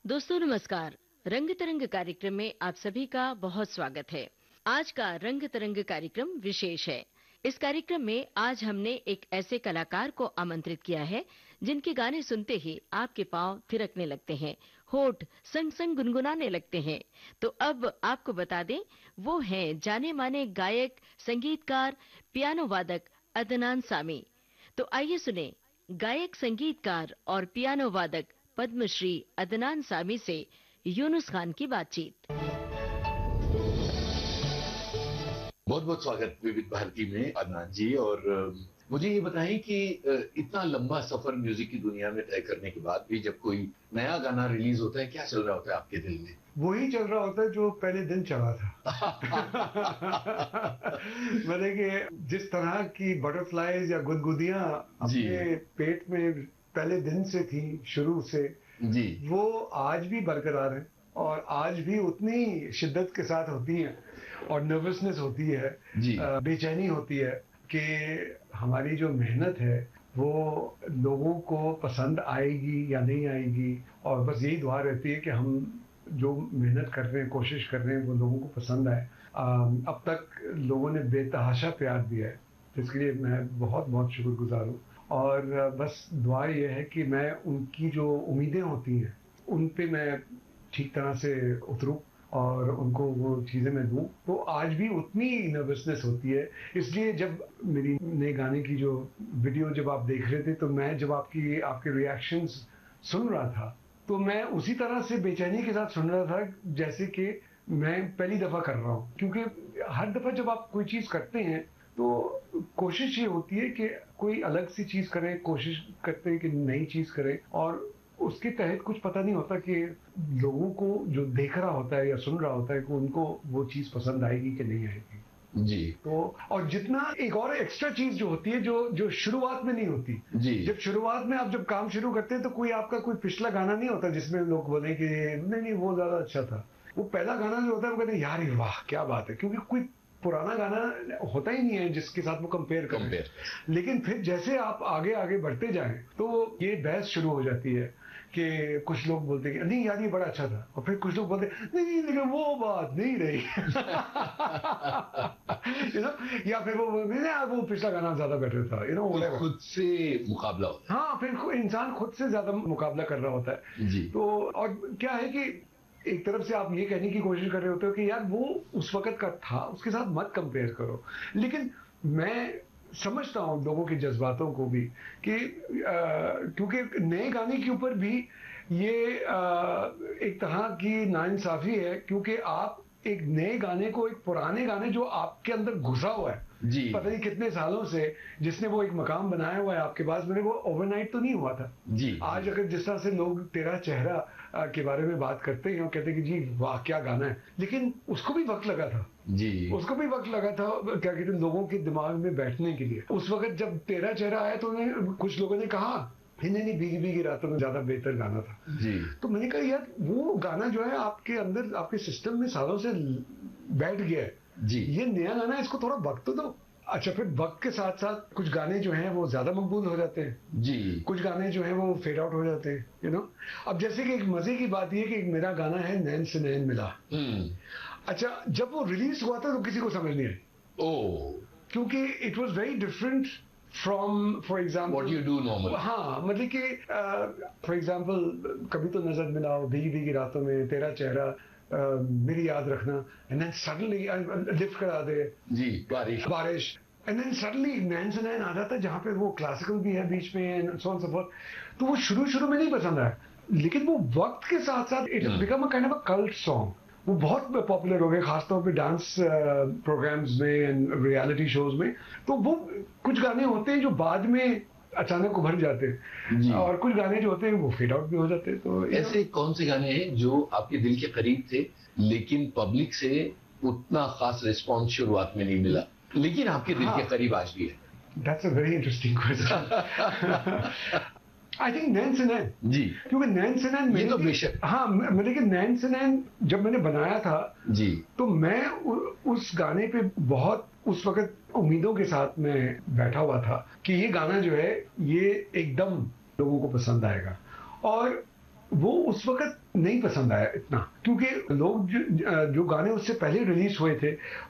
दोस्तों नमस्कार। रंग तरंग कार्यक्रम में आप सभी का बहुत स्वागत है। आज का रंग तरंग कार्यक्रम विशेष है। इस कार्यक्रम में आज हमने एक ऐसे कलाकार को आमंत्रित किया है जिनके गाने सुनते ही आपके पांव थिरकने लगते हैं, होठ संग संग गुनगुनाने लगते हैं। तो अब आपको बता दें, वो हैं जाने माने गायक, संगीतकार, पियानो वादक अदनान सामी। तो आइए सुने गायक, संगीतकार और पियानो वादक पद्मश्री अदनान सामी से यूनुस खान की बातचीत। बहुत बहुत स्वागत विविध भारती में अदनान जी। और मुझे ये बताएं कि इतना लंबा सफर म्यूजिक की दुनिया में तय करने के बाद भी जब कोई नया गाना रिलीज होता है, क्या चल रहा होता है आपके दिल में? वही चल रहा होता है जो पहले दिन चला था। मतलब कि जिस तरह की बटरफ्लाईज या गुदगुदियां अपने पेट में पहले दिन से थी, शुरू से जी, वो आज भी बरकरार है और आज भी उतनी शिद्दत के साथ होती है और नर्वसनेस होती है, बेचैनी होती है कि हमारी जो मेहनत है वो लोगों को पसंद आएगी या नहीं आएगी। और बस यही दुआ रहती है कि हम जो मेहनत कर रहे हैं, कोशिश कर रहे हैं, वो लोगों को पसंद आए। अब तक लोगों ने बेतहाशा प्यार दिया है, जिसके लिए मैं बहुत बहुत शुक्रगुजार हूँ। और बस दुआ ये है कि मैं उनकी जो उम्मीदें होती हैं उन पे मैं ठीक तरह से उतरूँ और उनको वो चीज़ें मैं दूँ। तो आज भी उतनी नर्वसनेस होती है। इसलिए जब मेरी नए गाने की जो वीडियो जब आप देख रहे थे, तो मैं जब आपके रिएक्शंस सुन रहा था तो मैं उसी तरह से बेचैनी के साथ सुन रहा था जैसे कि मैं पहली दफ़ा कर रहा हूँ। क्योंकि हर दफ़ा जब आप कोई चीज़ करते हैं तो कोशिश ये होती है कि कोई अलग सी चीज़ करें, कोशिश करते हैं कि नई चीज़ करें, और उसके तहत कुछ पता नहीं होता कि लोगों को जो देख रहा होता है या सुन रहा होता है कि उनको वो चीज़ पसंद आएगी कि नहीं आएगी। जी। तो और जितना एक और एक्स्ट्रा चीज जो होती है जो शुरुआत में नहीं होती। जी। जब शुरुआत में आप जब काम शुरू करते हैं तो कोई आपका कोई पिछला गाना नहीं होता जिसमें लोग बोले कि नहीं वो ज्यादा अच्छा था। वो पहला गाना जो होता है वो कहते हैं यार ये वाह क्या बात है, क्योंकि कोई पुराना गाना होता ही नहीं है जिसके साथ वो कंपेयर करें। लेकिन फिर जैसे आप आगे आगे बढ़ते जाएं तो ये बहस शुरू हो जाती है कि कुछ लोग बोलते हैं नहीं यार ये बड़ा अच्छा था, और फिर कुछ लोग बोलते हैं नहीं लेकिन वो बात नहीं रही। या फिर वो पिछला गाना ज्यादा बेटर था, खुद से मुकाबला होता है। हाँ, फिर इंसान खुद से ज्यादा मुकाबला कर रहा होता है जी। तो और क्या है कि एक तरफ से आप ये कहने की कोशिश कर रहे होते हो कि यार वो उस वक्त का था, उसके साथ मत कंपेयर करो। लेकिन मैं समझता हूँ लोगों के जज्बातों को भी कि क्योंकि नए गाने के ऊपर भी ये एक तरह की नाइंसाफी है, क्योंकि आप एक नए गाने को, एक पुराने गाने जो आपके अंदर घुसा हुआ है जी, पता नहीं कितने सालों से, जिसने वो एक मकाम बनाया हुआ है आपके पास, मैंने वो ओवरनाइट तो नहीं हुआ था जी। आज अगर जिस तरह से लोग तेरा चेहरा के बारे में बात करते हैं और कहते हैं कि जी वाह क्या गाना है, लेकिन उसको भी वक्त लगा था जी, उसको भी वक्त लगा था क्या कहते हैं लोगों के दिमाग में बैठने के लिए। उस वक्त जब तेरा चेहरा आया तो कुछ लोगों ने कहा नहीं भीगी भीगी रातों में ज्यादा बेहतर गाना था जी। तो मैंने कहा यार वो गाना जो है आपके अंदर, आपके सिस्टम में सालों से बैठ गया है जी, ये नया गाना है, इसको थोड़ा वक्त तो दो। अच्छा, फिर वक्त के साथ साथ कुछ गाने जो हैं वो ज्यादा मकबूल हो जाते हैं जी, कुछ गाने जो हैं वो फेड आउट हो जाते हैं, अब जैसे कि एक मजे की बात ये कि एक मेरा गाना है नैन से नैन मिला। अच्छा, जब वो रिलीज हुआ था तो किसी को समझ नहीं आई, क्योंकि it was very different from for example what you do normal. हाँ, मतलब कि फॉर एग्जाम्पल कभी तो नजर मिलाओ, भीगी भीगी रातों में, तेरा चेहरा, मेरी याद रखना, एंड देन सडनली लिफ्ट करा दे जी, बारिश, एंड देन सडनली नैन से नैन आ जाता है जहाँ पे वो क्लासिकल भी है बीच में and so on so forth. तो वो शुरू में नहीं पसंद आया, लेकिन वो वक्त के साथ साथ it has become a kind of a cult song. वो बहुत पॉपुलर हो गए खासतौर पे डांस प्रोग्राम्स में एंड रियलिटी शोज में। तो वो कुछ गाने होते हैं जो बाद में अचानक उभर जाते हैं और कुछ गाने जो होते हैं वो फेड आउट भी हो जाते हैं। तो ऐसे कौन से गाने हैं जो आपके दिल के करीब थे लेकिन पब्लिक से उतना खास रिस्पॉन्स शुरुआत में नहीं मिला, लेकिन आपके दिल के करीब आज भी है? That's a very interesting question. I think नैन से नैन जी, क्योंकि नैन से नैन ये तो बेशक, हाँ, मतलब कि नैन से नैन जब मैंने बनाया था जी, तो मैं उस गाने पे बहुत उस वक्त उम्मीदों के साथ में बैठा हुआ था कि ये गाना जो है ये एकदम लोगों को पसंद आएगा। और वो उस वक्त नहीं पसंद आया इतना, क्योंकि लोग जो गाने उससे पहले रिलीज हुए थे